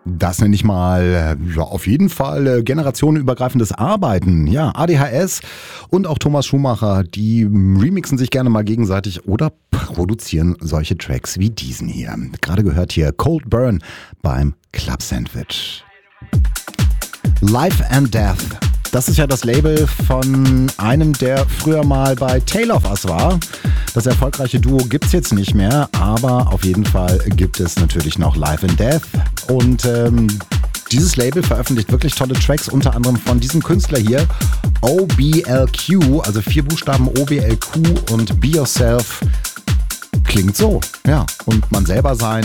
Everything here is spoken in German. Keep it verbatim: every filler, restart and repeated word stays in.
Das nenne ich mal, ja, auf jeden Fall äh, generationenübergreifendes Arbeiten. Ja, A D H S und auch Thomas Schumacher, die remixen sich gerne mal gegenseitig oder produzieren solche Tracks wie diesen hier. Gerade gehört hier Cold Burn beim Club Sandwich. Life and Death. Das ist ja das Label von einem, der früher mal bei Tale of Us war. Das erfolgreiche Duo gibt's jetzt nicht mehr, aber auf jeden Fall gibt es natürlich noch Life and Death. Und ähm, dieses Label veröffentlicht wirklich tolle Tracks, unter anderem von diesem Künstler hier, O B L Q, also vier Buchstaben O B L Q und Be Yourself. Klingt so, ja. Und man selber sein